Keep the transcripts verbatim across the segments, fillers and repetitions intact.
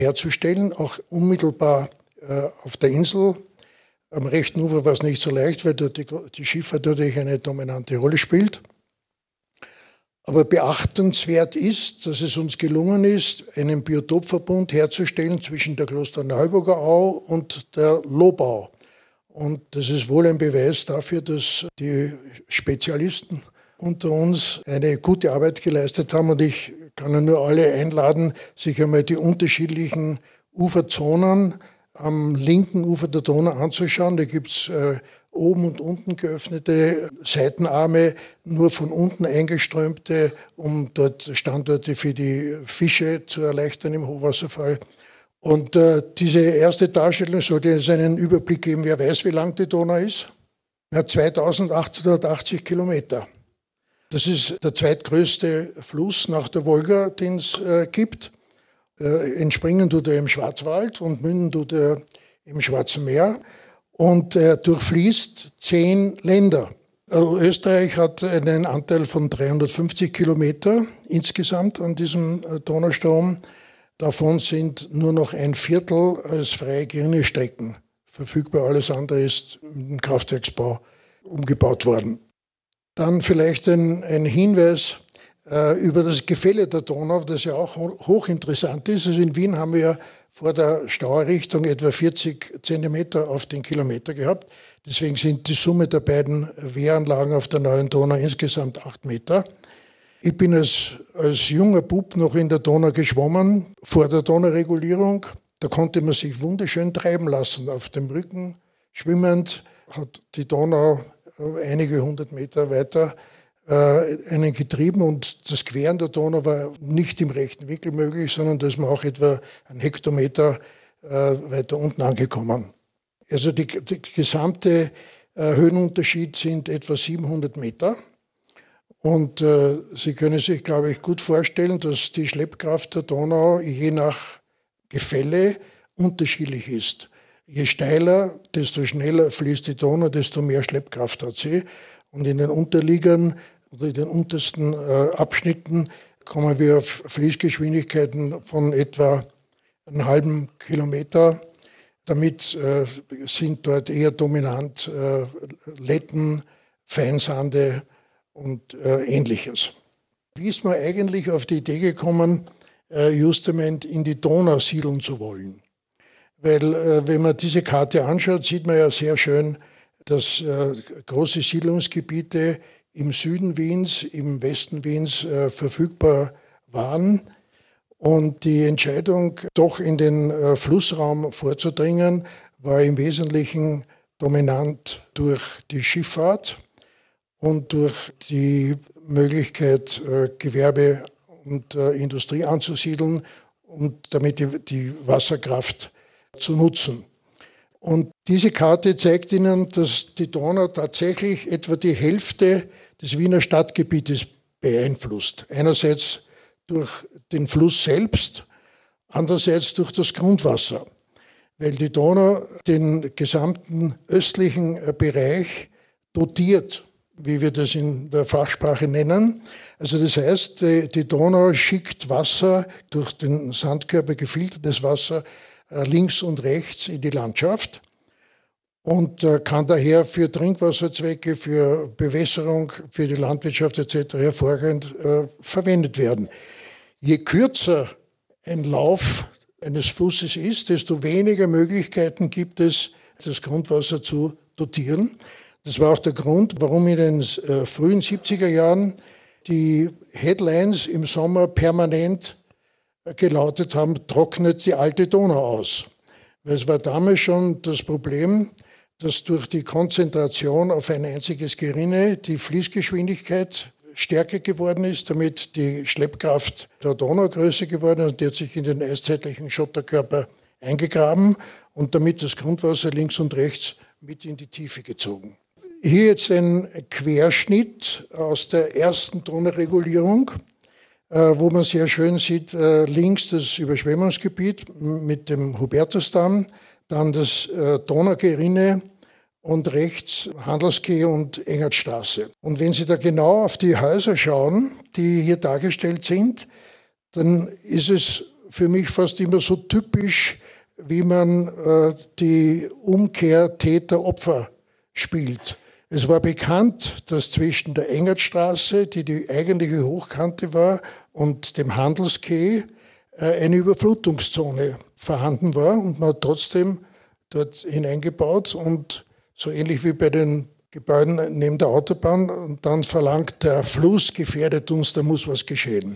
herzustellen, auch unmittelbar äh, auf der Insel. Am rechten Ufer war es nicht so leicht, weil dort die, die Schifffahrt natürlich eine dominante Rolle spielt. Aber beachtenswert ist, dass es uns gelungen ist, einen Biotopverbund herzustellen zwischen der Klosterneuburger Au und der Lobau. Und das ist wohl ein Beweis dafür, dass die Spezialisten unter uns eine gute Arbeit geleistet haben. Und ich kann nur alle einladen, sich einmal die unterschiedlichen Uferzonen am linken Ufer der Donau anzuschauen. Da gibt es äh, oben und unten geöffnete Seitenarme, nur von unten eingeströmte, um dort Standorte für die Fische zu erleichtern im Hochwasserfall. Und äh, diese erste Darstellung sollte uns einen Überblick geben, wer weiß, wie lang die Donau ist. Ja, zweitausendachthundertachtzig Kilometer. Das ist der zweitgrößte Fluss nach der Wolga, den es äh, gibt. Äh, entspringen tut er im Schwarzwald und münden tut er im Schwarzen Meer. Und er durchfließt zehn Länder. Also Österreich hat einen Anteil von dreihundertfünfzig Kilometer insgesamt an diesem äh, Donaustrom. Davon sind nur noch ein Viertel als freie geringe Strecken verfügbar. Alles andere ist im Kraftwerksbau umgebaut worden. Dann vielleicht ein, ein Hinweis äh, über das Gefälle der Donau, das ja auch hochinteressant ist. Also in Wien haben wir ja vor der Stauerrichtung etwa vierzig Zentimeter auf den Kilometer gehabt. Deswegen sind die Summe der beiden Wehranlagen auf der neuen Donau insgesamt acht Meter. Ich bin als, als junger Bub noch in der Donau geschwommen, vor der Donauregulierung. Da konnte man sich wunderschön treiben lassen. Auf dem Rücken schwimmend hat die Donau einige hundert Meter weiter äh, einen getrieben. Und das Queren der Donau war nicht im rechten Winkel möglich, sondern da ist man auch etwa einen Hektometer äh, weiter unten angekommen. Also die, die gesamte äh, Höhenunterschied sind etwa siebenhundert Meter. Und äh, Sie können sich, glaube ich, gut vorstellen, dass die Schleppkraft der Donau je nach Gefälle unterschiedlich ist. Je steiler, desto schneller fließt die Donau, desto mehr Schleppkraft hat sie. Und in den Unterliegern oder in den untersten äh, Abschnitten kommen wir auf Fließgeschwindigkeiten von etwa einem halben Kilometer. Damit äh, sind dort eher dominant äh, Letten, Feinsande und äh, Ähnliches. Wie ist man eigentlich auf die Idee gekommen, äh, Justament in die Donau siedeln zu wollen? Weil äh, wenn man diese Karte anschaut, sieht man ja sehr schön, dass äh, große Siedlungsgebiete im Süden Wiens, im Westen Wiens äh, verfügbar waren. Und die Entscheidung, doch in den äh, Flussraum vorzudringen, war im Wesentlichen dominant durch die Schifffahrt und durch die Möglichkeit, äh, Gewerbe und äh, Industrie anzusiedeln und damit die, die Wasserkraft zu nutzen. Und diese Karte zeigt Ihnen, dass die Donau tatsächlich etwa die Hälfte des Wiener Stadtgebietes beeinflusst. Einerseits durch den Fluss selbst, andererseits durch das Grundwasser, weil die Donau den gesamten östlichen Bereich dotiert, wie wir das in der Fachsprache nennen. Also das heißt, die Donau schickt Wasser durch den Sandkörper, gefiltertes Wasser, links und rechts in die Landschaft und kann daher für Trinkwasserzwecke, für Bewässerung, für die Landwirtschaft et cetera hervorragend äh, verwendet werden. Je kürzer ein Lauf eines Flusses ist, desto weniger Möglichkeiten gibt es, das Grundwasser zu dotieren. Das war auch der Grund, warum in den äh, frühen siebziger Jahren die Headlines im Sommer permanent gelautet haben, trocknet die alte Donau aus. Weil es war damals schon das Problem, dass durch die Konzentration auf ein einziges Gerinne die Fließgeschwindigkeit stärker geworden ist, damit die Schleppkraft der Donau größer geworden ist und die hat sich in den eiszeitlichen Schotterkörper eingegraben und damit das Grundwasser links und rechts mit in die Tiefe gezogen. Hier jetzt ein Querschnitt aus der ersten Donauregulierung, wo man sehr schön sieht, links das Überschwemmungsgebiet mit dem Hubertusdamm, dann das Donaugerinne und rechts Handelsquai und Engertstraße. Und wenn Sie da genau auf die Häuser schauen, die hier dargestellt sind, dann ist es für mich fast immer so typisch, wie man äh, die Umkehr Täter-Opfer spielt. Es war bekannt, dass zwischen der Engertstraße, die die eigentliche Hochkante war, und dem Handelskeh äh, eine Überflutungszone vorhanden war und man hat trotzdem dort hineingebaut und so ähnlich wie bei den Gebäuden neben der Autobahn und dann verlangt, der Fluss gefährdet uns, da muss was geschehen.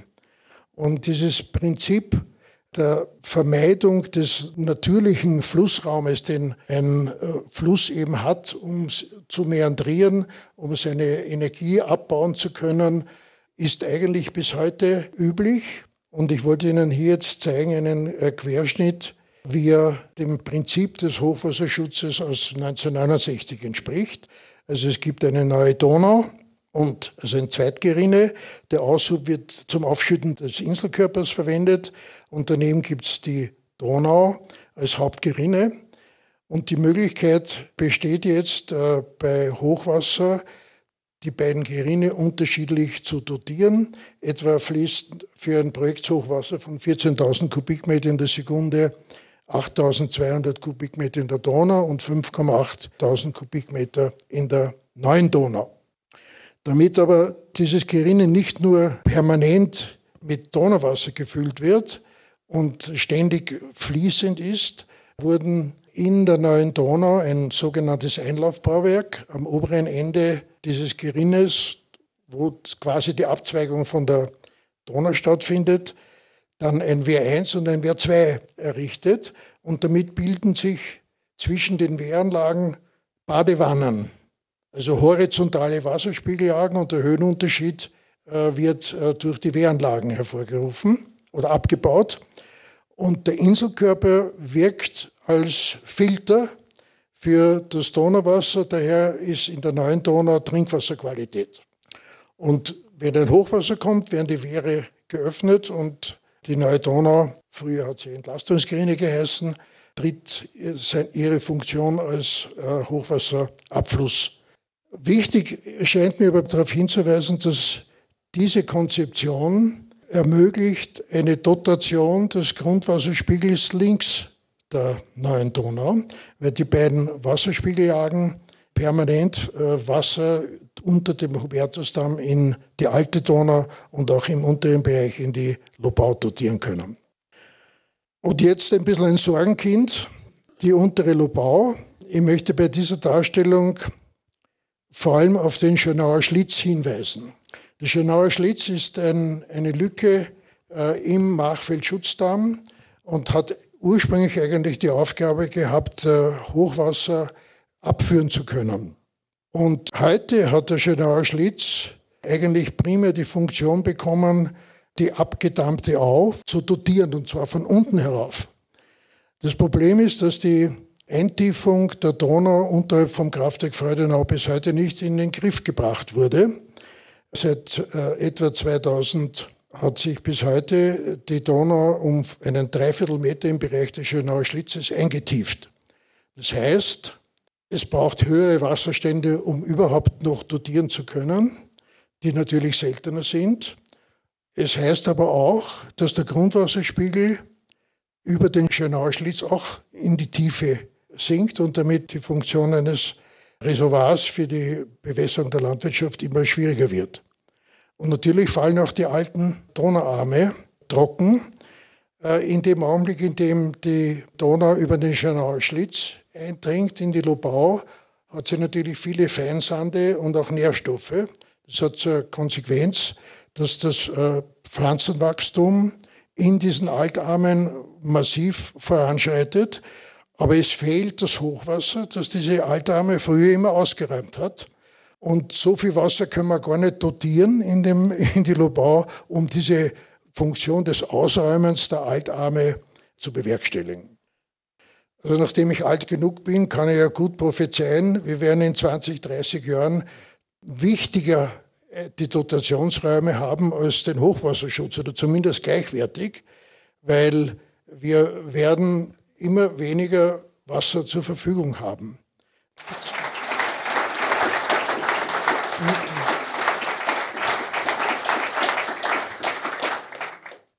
Und dieses Prinzip der Vermeidung des natürlichen Flussraumes, den ein Fluss eben hat, um zu meandrieren, um seine Energie abbauen zu können, ist eigentlich bis heute üblich. Und ich wollte Ihnen hier jetzt zeigen, einen Querschnitt, wie er dem Prinzip des Hochwasserschutzes aus neunzehnhundertneunundsechzig entspricht. Also es gibt eine neue Donau und also ein Zweitgerinne. Der Aushub wird zum Aufschütten des Inselkörpers verwendet und daneben gibt es die Donau als Hauptgerinne. Und die Möglichkeit besteht jetzt äh, bei Hochwasser, die beiden Gerinne unterschiedlich zu dotieren. Etwa fließt für ein Projektshochwasser von vierzehntausend Kubikmeter in der Sekunde achttausendzweihundert Kubikmeter in der Donau und fünf Komma achttausend Kubikmeter in der neuen Donau. Damit aber dieses Gerinne nicht nur permanent mit Donauwasser gefüllt wird und ständig fließend ist, wurden in der neuen Donau ein sogenanntes Einlaufbauwerk am oberen Ende dieses Gerinnes, wo quasi die Abzweigung von der Donau stattfindet, dann ein Wehr eins und ein Wehr zwei errichtet und damit bilden sich zwischen den Wehranlagen Badewannen, also horizontale Wasserspiegellagen und der Höhenunterschied äh, wird äh, durch die Wehranlagen hervorgerufen oder abgebaut und der Inselkörper wirkt als Filter für das Donauwasser, daher ist in der neuen Donau Trinkwasserqualität. Und wenn ein Hochwasser kommt, werden die Wehre geöffnet und die neue Donau, früher hat sie Entlastungsgerinne geheißen, tritt ihre Funktion als Hochwasserabfluss. Wichtig scheint mir aber darauf hinzuweisen, dass diese Konzeption ermöglicht eine Dotation des Grundwasserspiegels links der neuen Donau, weil die beiden Wasserspiegellagen permanent Wasser unter dem Hubertusdamm in die alte Donau und auch im unteren Bereich in die Lobau dotieren können. Und jetzt ein bisschen ein Sorgenkind, die untere Lobau. Ich möchte bei dieser Darstellung vor allem auf den Schönauer Schlitz hinweisen. Der Schönauer Schlitz ist ein, eine Lücke äh, im Machfeldschutzdamm und hat ursprünglich eigentlich die Aufgabe gehabt, äh, Hochwasser abführen zu können. Und heute hat der Schönauer Schlitz eigentlich primär die Funktion bekommen, die abgedammte Au zu dotieren, und zwar von unten herauf. Das Problem ist, dass die Eintiefung der Donau unterhalb vom Kraftwerk Freudenau bis heute nicht in den Griff gebracht wurde. Seit äh, etwa zweitausend hat sich bis heute die Donau um einen Dreiviertelmeter im Bereich des Schönauer Schlitzes eingetieft. Das heißt, es braucht höhere Wasserstände, um überhaupt noch dotieren zu können, die natürlich seltener sind. Es heißt aber auch, dass der Grundwasserspiegel über den Schönauer Schlitz auch in die Tiefe sinkt und damit die Funktion eines Reservoirs für die Bewässerung der Landwirtschaft immer schwieriger wird. Und natürlich fallen auch die alten Donauarme trocken. In dem Augenblick, in dem die Donau über den Schönauer Schlitz eindringt in die Lobau, hat sie natürlich viele Feinsande und auch Nährstoffe. Das hat zur Konsequenz, dass das Pflanzenwachstum in diesen Altarmen massiv voranschreitet. Aber es fehlt das Hochwasser, das diese Altarme früher immer ausgeräumt hat. Und so viel Wasser können wir gar nicht dotieren in, dem, in die Lobau, um diese Funktion des Ausräumens der Altarme zu bewerkstelligen. Also nachdem ich alt genug bin, kann ich ja gut prophezeien, wir werden in zwanzig, dreißig Jahren wichtiger die Dotationsräume haben als den Hochwasserschutz oder zumindest gleichwertig, weil wir werden immer weniger Wasser zur Verfügung haben.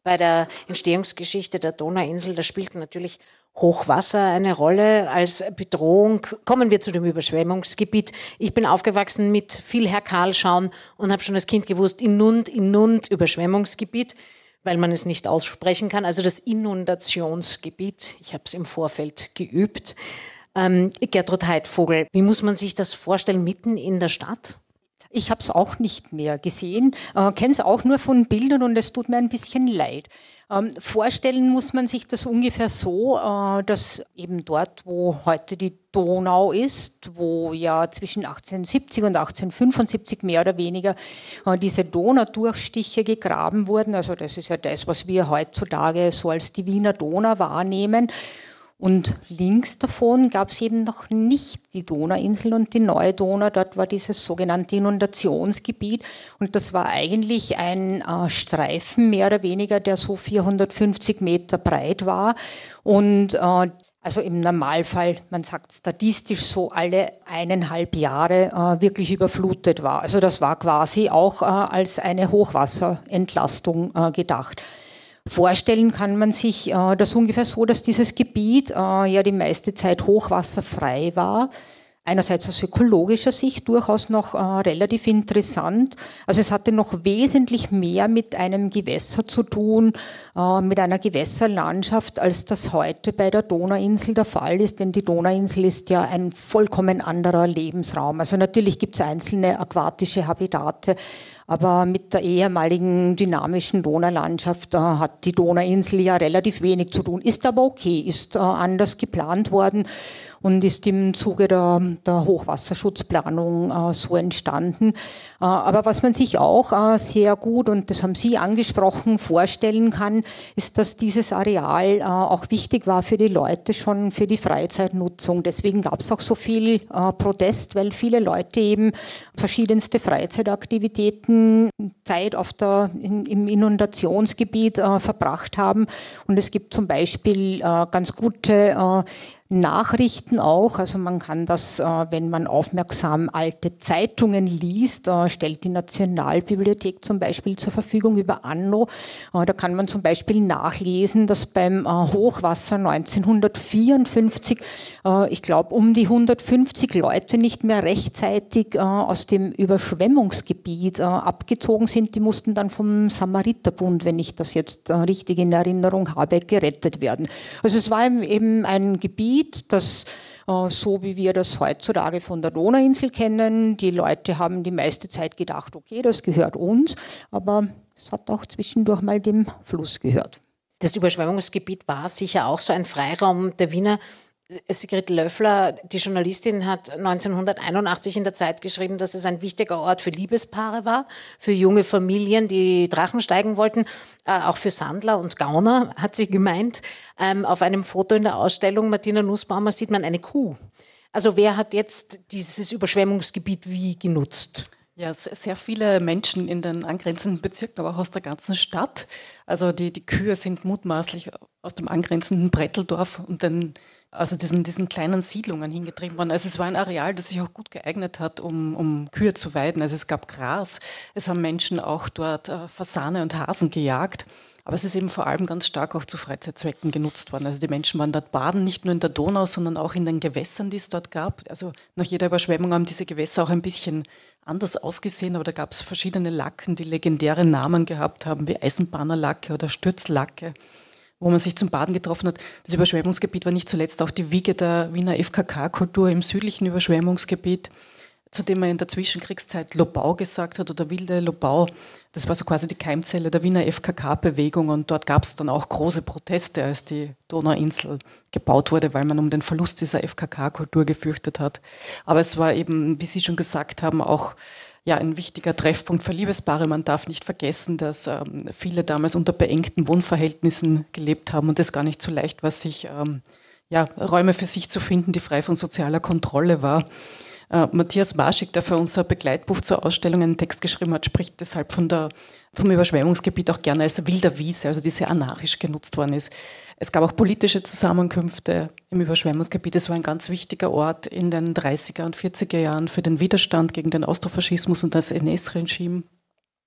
bei der Entstehungsgeschichte der Donauinsel, da spielt natürlich Hochwasser eine Rolle als Bedrohung. Kommen wir zu dem Überschwemmungsgebiet. Ich bin aufgewachsen mit viel Herr Karl schauen und habe schon als Kind gewusst, Inund, Inund, Überschwemmungsgebiet, weil man es nicht aussprechen kann. Also das Inundationsgebiet. Ich habe es im Vorfeld geübt. Ähm, Gertrud Heidvogel, wie muss man sich das vorstellen, mitten in der Stadt? Ich habe es auch nicht mehr gesehen, äh, kenne es auch nur von Bildern und es tut mir ein bisschen leid. Ähm, vorstellen muss man sich das ungefähr so, äh, dass eben dort, wo heute die Donau ist, wo ja zwischen achtzehnhundertsiebzig und achtzehnhundertfünfundsiebzig mehr oder weniger äh, diese Donaudurchstiche gegraben wurden. Also das ist ja das, was wir heutzutage so als die Wiener Donau wahrnehmen. Und links davon gab es eben noch nicht die Donauinsel und die Neue Donau. Dort war dieses sogenannte Inundationsgebiet. Und das war eigentlich ein äh, Streifen, mehr oder weniger, der so vierhundertfünfzig Meter breit war. Und äh, also im Normalfall, man sagt statistisch so alle eineinhalb Jahre äh, wirklich überflutet war. Also das war quasi auch äh, als eine Hochwasserentlastung äh, gedacht. Vorstellen kann man sich äh, das ungefähr so, dass dieses Gebiet äh, ja die meiste Zeit hochwasserfrei war. Einerseits aus ökologischer Sicht durchaus noch äh, relativ interessant. Also es hatte noch wesentlich mehr mit einem Gewässer zu tun, äh, mit einer Gewässerlandschaft, als das heute bei der Donauinsel der Fall ist. Denn die Donauinsel ist ja ein vollkommen anderer Lebensraum. Also natürlich gibt es einzelne aquatische Habitate, aber mit der ehemaligen dynamischen Donaulandschaft äh, hat die Donauinsel ja relativ wenig zu tun. Ist aber okay, ist äh, anders geplant worden und ist im Zuge der, der Hochwasserschutzplanung äh, so entstanden. Äh, aber was man sich auch äh, sehr gut, und das haben Sie angesprochen, vorstellen kann, ist, dass dieses Areal äh, auch wichtig war für die Leute, schon für die Freizeitnutzung. Deswegen gab es auch so viel äh, Protest, weil viele Leute eben verschiedenste Freizeitaktivitäten Zeit auf der, in, im Inundationsgebiet äh, verbracht haben. Und es gibt zum Beispiel äh, ganz gute äh, Nachrichten auch, also man kann das, wenn man aufmerksam alte Zeitungen liest, stellt die Nationalbibliothek zum Beispiel zur Verfügung über Anno. Da kann man zum Beispiel nachlesen, dass beim Hochwasser neunzehnhundertvierundfünfzig, ich glaube, um die hundertfünfzig Leute nicht mehr rechtzeitig aus dem Überschwemmungsgebiet abgezogen sind. Die mussten dann vom Samariterbund, wenn ich das jetzt richtig in Erinnerung habe, gerettet werden. Also es war eben ein Gebiet, das äh, so wie wir das heutzutage von der Donauinsel kennen, die Leute haben die meiste Zeit gedacht, okay, das gehört uns, aber es hat auch zwischendurch mal dem Fluss gehört. Das Überschwemmungsgebiet war sicher auch so ein Freiraum der Wiener. Sigrid Löffler, die Journalistin, hat neunzehnhunderteinundachtzig in der Zeit geschrieben, dass es ein wichtiger Ort für Liebespaare war, für junge Familien, die Drachen steigen wollten, äh, auch für Sandler und Gauner, hat sie gemeint. Ähm, auf einem Foto in der Ausstellung Martina Nussbaumer sieht man eine Kuh. Also wer hat jetzt dieses Überschwemmungsgebiet wie genutzt? Ja, sehr viele Menschen in den angrenzenden Bezirken, aber auch aus der ganzen Stadt. Also die, die Kühe sind mutmaßlich aus dem angrenzenden Bretteldorf und den, also diesen, diesen kleinen Siedlungen hingetrieben worden. Also es war ein Areal, das sich auch gut geeignet hat, um, um Kühe zu weiden. Also es gab Gras, es haben Menschen auch dort äh, Fasane und Hasen gejagt. Aber es ist eben vor allem ganz stark auch zu Freizeitzwecken genutzt worden. Also die Menschen waren dort baden, nicht nur in der Donau, sondern auch in den Gewässern, die es dort gab. Also nach jeder Überschwemmung haben diese Gewässer auch ein bisschen anders ausgesehen, aber da gab es verschiedene Lacken, die legendäre Namen gehabt haben, wie Eisenbahnerlacke oder Stürzlacke, wo man sich zum Baden getroffen hat. Das Überschwemmungsgebiet war nicht zuletzt auch die Wiege der Wiener F K K-Kultur im südlichen Überschwemmungsgebiet, zu dem man in der Zwischenkriegszeit Lobau gesagt hat oder wilde Lobau. Das war so quasi die Keimzelle der Wiener F K K-Bewegung und dort gab es dann auch große Proteste, als die Donauinsel gebaut wurde, weil man um den Verlust dieser F K K-Kultur gefürchtet hat. Aber es war eben, wie Sie schon gesagt haben, auch ja, ein wichtiger Treffpunkt für Liebespaare. Man darf nicht vergessen, dass ähm, viele damals unter beengten Wohnverhältnissen gelebt haben und es gar nicht so leicht war, sich ähm, ja, Räume für sich zu finden, die frei von sozialer Kontrolle war. Uh, Matthias Marschig, der für unser Begleitbuch zur Ausstellung einen Text geschrieben hat, spricht deshalb von der, vom Überschwemmungsgebiet auch gerne als wilder Wiese, also die sehr anarchisch genutzt worden ist. Es gab auch politische Zusammenkünfte im Überschwemmungsgebiet. Es war ein ganz wichtiger Ort in den dreißiger und vierziger Jahren für den Widerstand gegen den Austrofaschismus und das N S-Regime.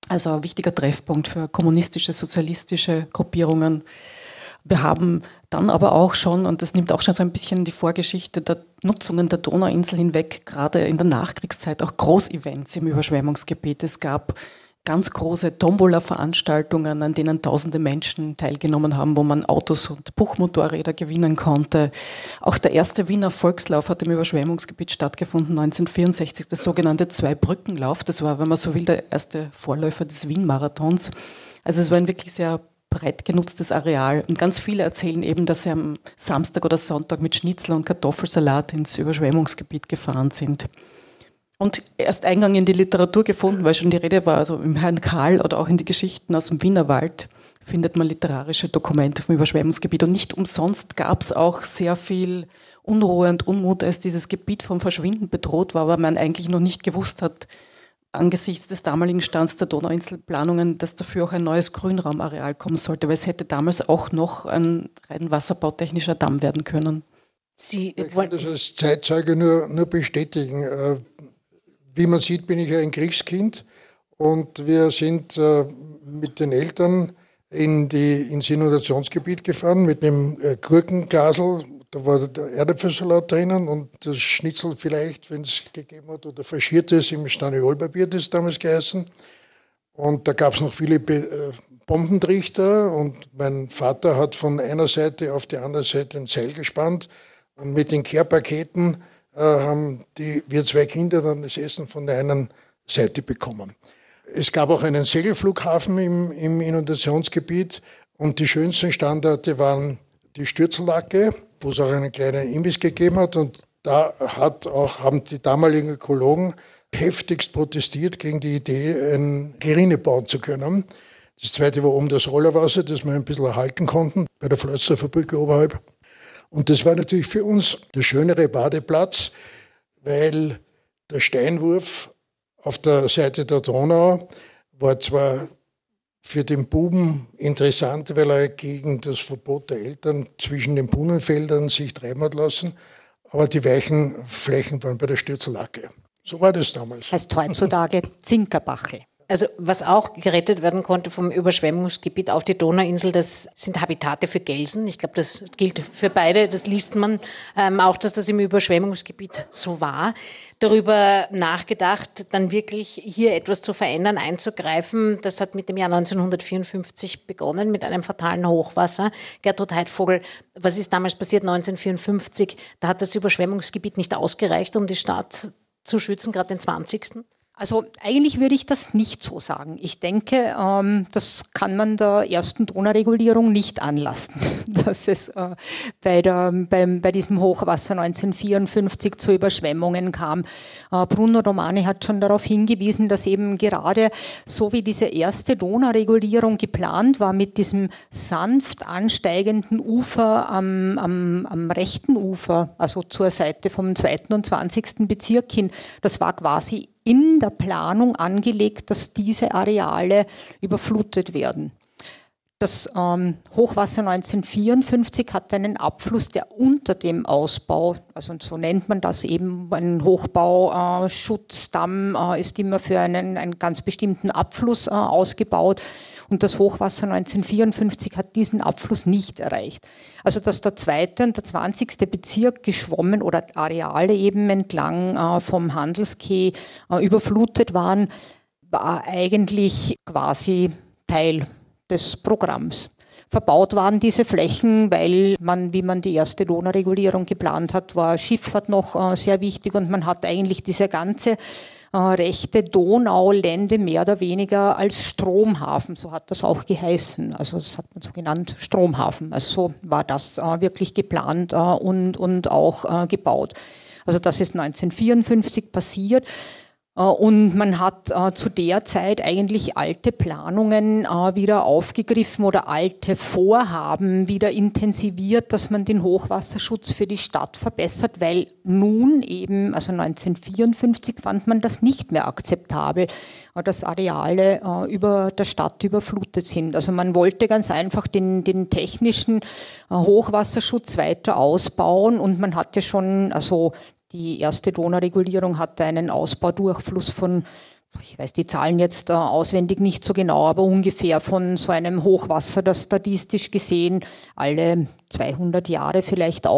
Also ein wichtiger Treffpunkt für kommunistische, sozialistische Gruppierungen. Wir haben dann aber auch schon, und das nimmt auch schon so ein bisschen die Vorgeschichte der Nutzungen der Donauinsel hinweg, gerade in der Nachkriegszeit auch Großevents im Überschwemmungsgebiet. Es gab ganz große Tombola-Veranstaltungen, an denen tausende Menschen teilgenommen haben, wo man Autos und Buchmotorräder gewinnen konnte. Auch der erste Wiener Volkslauf hat im Überschwemmungsgebiet stattgefunden, neunzehnhundertvierundsechzig, das sogenannte Zwei-Brücken-Lauf. Das war, wenn man so will, der erste Vorläufer des Wien-Marathons. Also es war ein wirklich sehr breit genutztes Areal. Und ganz viele erzählen eben, dass sie am Samstag oder Sonntag mit Schnitzel und Kartoffelsalat ins Überschwemmungsgebiet gefahren sind. Und erst Eingang in die Literatur gefunden, weil schon die Rede war, also im Herrn Karl oder auch in die Geschichten aus dem Wienerwald findet man literarische Dokumente vom Überschwemmungsgebiet. Und nicht umsonst gab es auch sehr viel Unruhe und Unmut, als dieses Gebiet vom Verschwinden bedroht war, weil man eigentlich noch nicht gewusst hat, angesichts des damaligen Stands der Donauinselplanungen, dass dafür auch ein neues Grünraumareal kommen sollte, weil es hätte damals auch noch ein rein wasserbautechnischer Damm werden können. Sie ich kann das als Zeitzeuge nur, nur bestätigen. Wie man sieht, bin ich ein Kriegskind und wir sind mit den Eltern in die, ins Inundationsgebiet gefahren mit einem Gurkenglasel. Da war der Erdäpfelsalat drinnen und das Schnitzel vielleicht, wenn es gegeben hat, oder faschiertes im Staniolpapier, das ist damals geheißen. Und da gab es noch viele Be- Bombentrichter und mein Vater hat von einer Seite auf die andere Seite ein Seil gespannt und mit den Kehrpaketen äh, haben die, wir zwei Kinder dann das Essen von der einen Seite bekommen. Es gab auch einen Segelflughafen im, im Inundationsgebiet und die schönsten Standorte waren die Stürzellacke, wo es auch einen kleinen Imbiss gegeben hat. Und da hat auch, haben die damaligen Ökologen heftigst protestiert gegen die Idee, eine Gerine bauen zu können. Das zweite war oben das Rollerwasser, das wir ein bisschen erhalten konnten, bei der Flötzler Brücke oberhalb. Und das war natürlich für uns der schönere Badeplatz, weil der Steinwurf auf der Seite der Donau war zwar für den Buben interessant, weil er gegen das Verbot der Eltern zwischen den Buhnenfeldern sich treiben hat lassen, aber die weichen Flächen waren bei der Stürzellacke. So war das damals. Heißt heutzutage Zinkerbachel. Also was auch gerettet werden konnte vom Überschwemmungsgebiet auf die Donauinsel, das sind Habitate für Gelsen. Ich glaube, das gilt für beide, das liest man ähm, auch, dass das im Überschwemmungsgebiet so war. Darüber nachgedacht, dann wirklich hier etwas zu verändern, einzugreifen. Das hat mit dem Jahr neunzehnhundertvierundfünfzig begonnen, mit einem fatalen Hochwasser. Gertrud Heidvogel, was ist damals passiert, neunzehnhundertvierundfünfzig? Da hat das Überschwemmungsgebiet nicht ausgereicht, um die Stadt zu schützen, gerade den zwanzigsten Also eigentlich würde ich das nicht so sagen. Ich denke, ähm, das kann man der ersten Donauregulierung nicht anlasten, dass es äh, bei, der, beim, bei diesem Hochwasser neunzehnhundertvierundfünfzig zu Überschwemmungen kam. Äh, Bruno Romani hat schon darauf hingewiesen, dass eben gerade so wie diese erste Donauregulierung geplant war, mit diesem sanft ansteigenden Ufer am, am, am rechten Ufer, also zur Seite vom zweiten und zwanzigsten Bezirk hin, das war quasi in der Planung angelegt, dass diese Areale überflutet werden. Das ähm, Hochwasser neunzehnhundertvierundfünfzig hat einen Abfluss, der unter dem Ausbau, also so nennt man das eben, ein Hochbauschutzdamm äh, ist immer für einen, einen ganz bestimmten Abfluss äh, ausgebaut. Und das Hochwasser neunzehnhundertvierundfünfzig hat diesen Abfluss nicht erreicht. Also dass der zweite und der zwanzigste Bezirk geschwommen oder Areale eben entlang äh, vom Handelsquai äh, überflutet waren, war eigentlich quasi Teil des Programms. Verbaut waren diese Flächen, weil man, wie man die erste Donauregulierung geplant hat, war Schifffahrt noch äh, sehr wichtig und man hat eigentlich diese ganze äh, rechte Donaulände mehr oder weniger als Stromhafen, so hat das auch geheißen. Also das hat man so genannt, Stromhafen. Also so war das äh, wirklich geplant äh, und, und auch äh, gebaut. Also das ist neunzehnhundertvierundfünfzig passiert. Und man hat äh, zu der Zeit eigentlich alte Planungen äh, wieder aufgegriffen oder alte Vorhaben wieder intensiviert, dass man den Hochwasserschutz für die Stadt verbessert, weil nun eben, also neunzehnhundertvierundfünfzig fand man das nicht mehr akzeptabel, äh, dass Areale äh, über der Stadt überflutet sind. Also man wollte ganz einfach den, den technischen äh, Hochwasserschutz weiter ausbauen und man hatte schon, also die erste Donauregulierung hatte einen Ausbaudurchfluss von ich weiß die Zahlen jetzt äh, auswendig nicht so genau, aber ungefähr von so einem Hochwasser, das statistisch gesehen alle zweihundert Jahre vielleicht